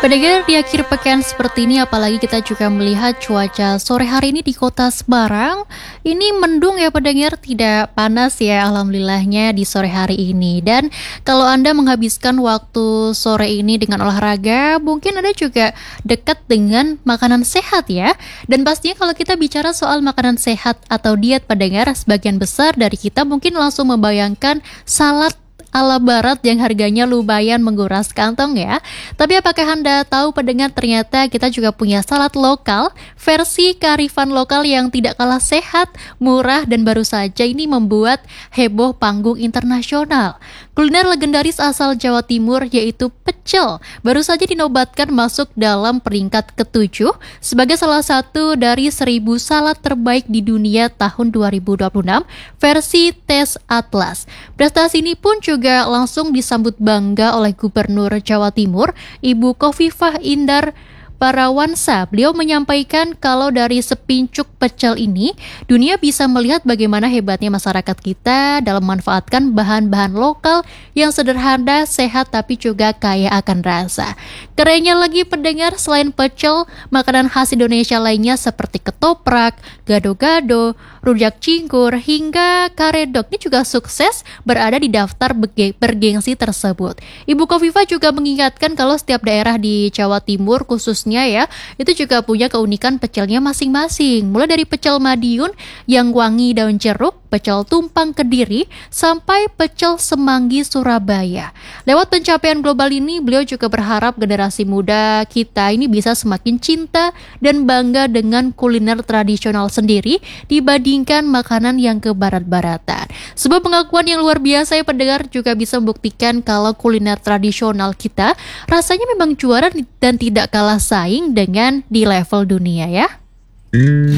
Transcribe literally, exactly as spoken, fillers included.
Pendengar, di akhir pekan seperti ini, apalagi kita juga melihat cuaca sore hari ini di kota Semarang. Ini mendung ya pendengar, tidak panas ya alhamdulillahnya di sore hari ini. Dan kalau Anda menghabiskan waktu sore ini dengan olahraga, mungkin Anda juga dekat dengan makanan sehat ya. Dan pastinya kalau kita bicara soal makanan sehat atau diet pendengar, sebagian besar dari kita mungkin langsung membayangkan salad ala barat yang harganya lumayan menguras kantong ya. Tapi apakah Anda tahu pendengar, ternyata kita juga punya salad lokal, versi kearifan lokal yang tidak kalah sehat, murah, dan baru saja ini membuat heboh panggung internasional. Kuliner legendaris asal Jawa Timur yaitu pecel baru saja dinobatkan masuk dalam peringkat ketujuh sebagai salah satu dari seribu salad terbaik di dunia tahun dua ribu dua puluh enam versi Tes Atlas. Prestasi ini pun juga langsung disambut bangga oleh Gubernur Jawa Timur, Ibu Khofifah Indar Parawansa. Beliau menyampaikan kalau dari sepincuk pecel ini, dunia bisa melihat bagaimana hebatnya masyarakat kita dalam memanfaatkan bahan-bahan lokal yang sederhana, sehat, tapi juga kaya akan rasa. Kerennya lagi pendengar, selain pecel, makanan khas Indonesia lainnya seperti ketoprak, gado-gado, rujak cingur, hingga karedok ini juga sukses berada di daftar bergengsi tersebut. Ibu Khofifah juga mengingatkan kalau setiap daerah di Jawa Timur khususnya ya, itu juga punya keunikan pecelnya masing-masing. Mulai dari pecel Madiun yang wangi daun jeruk, pecel tumpang Kediri, sampai pecel Semanggi Surabaya. Lewat pencapaian global ini, beliau juga berharap generasi muda kita ini bisa semakin cinta dan bangga dengan kuliner tradisional sendiri dibandingkan makanan yang ke barat-baratan. Sebuah pengakuan yang luar biasa ya pendengar, juga bisa membuktikan kalau kuliner tradisional kita rasanya memang juara dan tidak kalah saing dengan di level dunia ya.